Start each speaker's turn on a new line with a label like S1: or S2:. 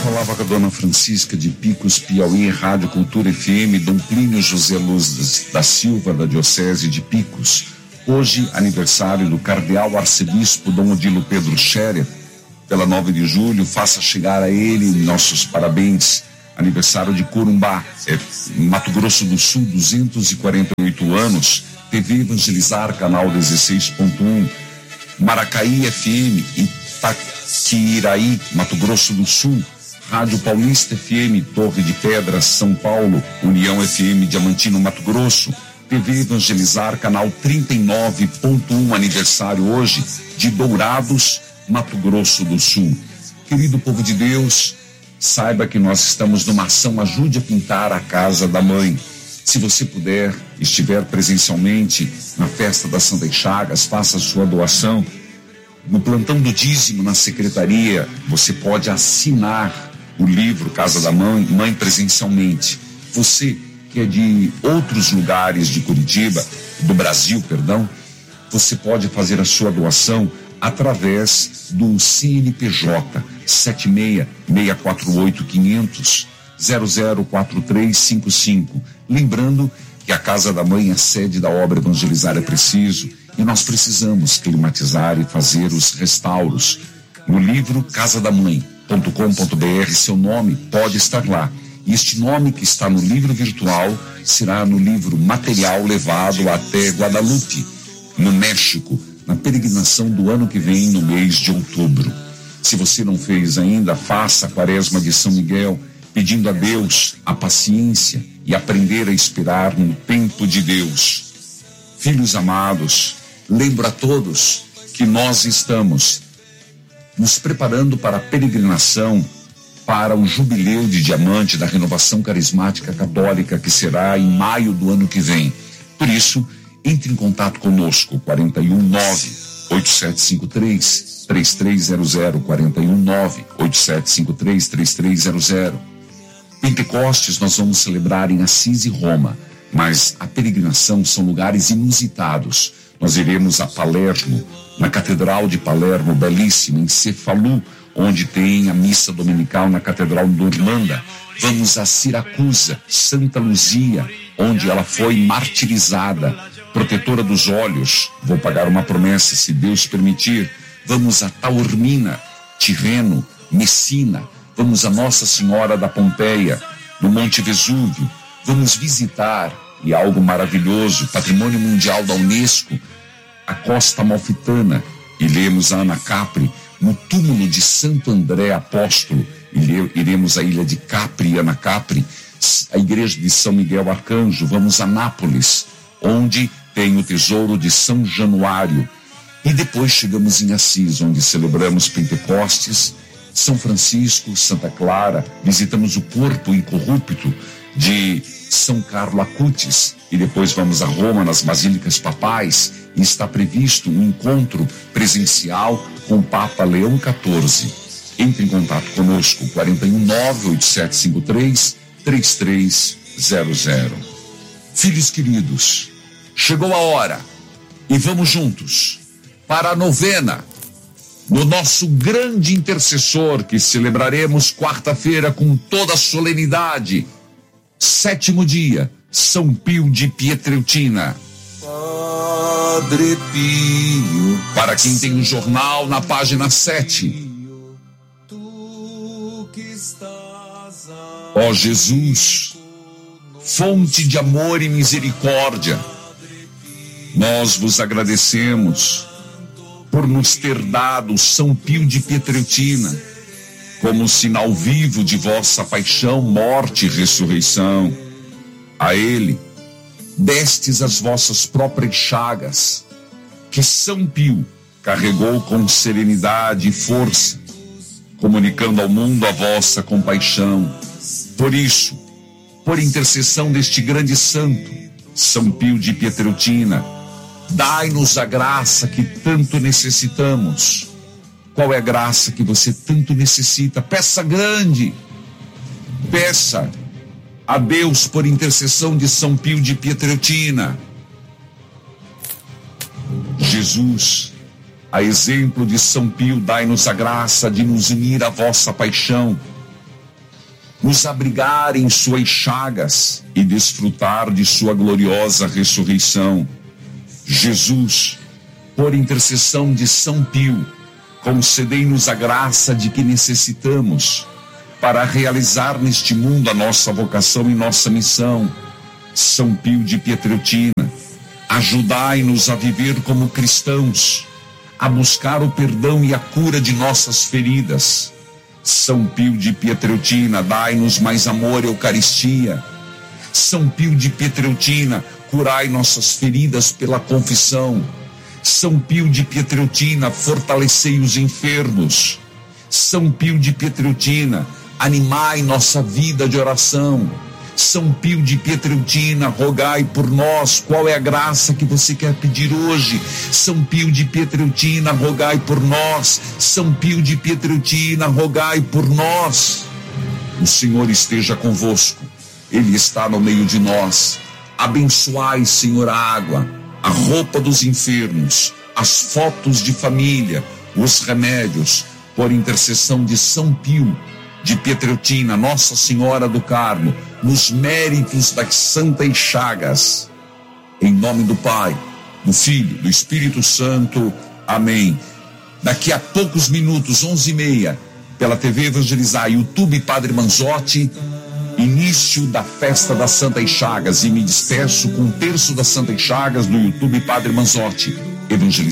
S1: falava com a dona Francisca de Picos, Piauí, Rádio Cultura FM, Dom Plínio José Luz da Silva, da Diocese de Picos. Hoje, aniversário do Cardeal Arcebispo Dom Odilo Pedro Scherer, pela 9 de julho, faça chegar a ele nossos parabéns. Aniversário de Corumbá, Mato Grosso do Sul, 248 anos, TV Evangelizar, canal 16.1, Maracaí FM, Itaquiraí, Mato Grosso do Sul, Rádio Paulista FM, Torre de Pedras, São Paulo, União FM, Diamantino, Mato Grosso, TV Evangelizar, canal 39.1, aniversário hoje de Dourados, Mato Grosso do Sul. Querido povo de Deus, saiba que nós estamos numa ação Ajude a Pintar a Casa da Mãe. Se você puder, estiver presencialmente na festa das Santas Chagas, faça a sua doação. No plantão do dízimo, na secretaria, você pode assinar o livro Casa da Mãe presencialmente. Você que é de outros lugares de Curitiba, do Brasil, perdão, você pode fazer a sua doação através do CNPJ 7664850004355. Lembrando que a Casa da Mãe é sede da obra Evangelizar é Preciso e nós precisamos climatizar e fazer os restauros. No livro casadamãe.com.br, seu nome pode estar lá. E este nome que está no livro virtual será no livro material levado até Guadalupe, no México, na peregrinação do ano que vem, no mês de outubro. Se você não fez ainda, faça a Quaresma de São Miguel, pedindo a Deus a paciência e aprender a esperar no tempo de Deus. Filhos amados, lembro a todos que nós estamos nos preparando para a peregrinação para o Jubileu de Diamante da Renovação Carismática Católica, que será em maio do ano que vem. Por isso, entre em contato conosco, 419-8753-3300, 419-8753-3300. Pentecostes nós vamos celebrar em Assis e Roma, mas a peregrinação são lugares inusitados. Nós iremos a Palermo, na Catedral de Palermo, belíssima, em Cefalu, onde tem a missa dominical na Catedral de Irlanda. Vamos a Siracusa, Santa Luzia, onde ela foi martirizada, protetora dos olhos. Vou pagar uma promessa, se Deus permitir. Vamos a Taormina, Tirreno, Messina. Vamos a Nossa Senhora da Pompeia, no Monte Vesúvio. Vamos visitar, e algo maravilhoso, Patrimônio Mundial da Unesco, a Costa Amalfitana. Iremos a Anacapri, no túmulo de Santo André Apóstolo. Iremos à ilha de Capri, Anacapri, a igreja de São Miguel Arcanjo. Vamos a Nápoles, onde tem o tesouro de São Januário. E depois chegamos em Assis, onde celebramos Pentecostes, São Francisco, Santa Clara. Visitamos o corpo incorrupto de São Carlo Acutis. E depois vamos a Roma, nas Basílicas Papais. E está previsto um encontro presencial com o Papa Leão XIV. Entre em contato conosco, 419-8753-3300. Filhos queridos, chegou a hora e vamos juntos para a novena no nosso grande intercessor, que celebraremos quarta-feira com toda a solenidade. 7º dia, São Pio de Pietrelcina.
S2: Padre Pio,
S1: para quem tem um jornal, na página 7. Ó Jesus, fonte de amor e misericórdia, nós vos agradecemos por nos ter dado São Pio de Pietrelcina como sinal vivo de vossa paixão, morte e ressurreição. A ele destes as vossas próprias chagas, que São Pio carregou com serenidade e força, comunicando ao mundo a vossa compaixão. Por isso, por intercessão deste grande santo, São Pio de Pietrelcina, dai-nos a graça que tanto necessitamos. Qual é a graça que você tanto necessita? Peça grande, peça a Deus por intercessão de São Pio de Pietrelcina. Jesus, a exemplo de São Pio, dai-nos a graça de nos unir à vossa paixão, nos abrigar em suas chagas e desfrutar de sua gloriosa ressurreição. Jesus, por intercessão de São Pio, concedei-nos a graça de que necessitamos para realizar neste mundo a nossa vocação e nossa missão. São Pio de Pietrelcina, ajudai-nos a viver como cristãos, a buscar o perdão e a cura de nossas feridas. São Pio de Pietrelcina, dai-nos mais amor e Eucaristia. São Pio de Pietrelcina, curai nossas feridas pela confissão. São Pio de Pietrelcina, fortalecei os enfermos. São Pio de Pietrelcina, animai nossa vida de oração. São Pio de Pietrelcina, rogai por nós. Qual é a graça que você quer pedir hoje? São Pio de Pietrelcina, rogai por nós. São Pio de Pietrelcina, rogai por nós. O Senhor esteja convosco, Ele está no meio de nós. Abençoai, Senhor, a água, a roupa dos enfermos, as fotos de família, os remédios, por intercessão de São Pio de Pietrelcina, Nossa Senhora do Carmo, nos méritos das santas chagas. Em nome do Pai, do Filho, do Espírito Santo. Amém. Daqui a poucos minutos, 11h30, pela TV Evangelizar, YouTube Padre Manzotti, início da festa das Santas Chagas. E me despeço com o terço das Santas Chagas do YouTube Padre Manzotti. Evangelizar.